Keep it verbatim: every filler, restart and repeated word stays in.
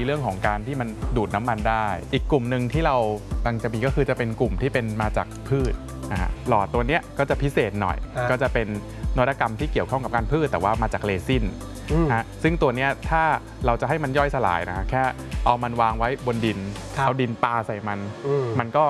เรื่องของการที่มันดูดน้ำมันได้อีกกลุ่มหนึ่งที่เรากำลังจะมีก็คือจะเป็นกลุ่มที่เป็นมาจากพืชนะฮะหลอดตัวเนี้ยก็จะพิเศษหน่อยก็จะเป็นนวัตกรรมที่เกี่ยวข้องกับการพืชแต่ว่ามาจากเรซินนะซึ่งตัวเนี้ยถ้าเราจะให้มันย่อยสลายนะแค่เอามันวางไว้บนดินเอาดินปาใส่มันมันก็